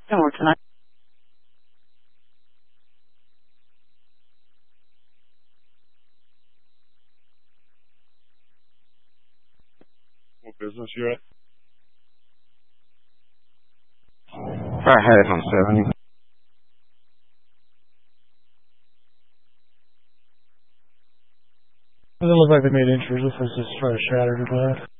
Can work tonight. What business you at? I had it on 70. Doesn't look like they made entries. Looks like just try to shatter the glass.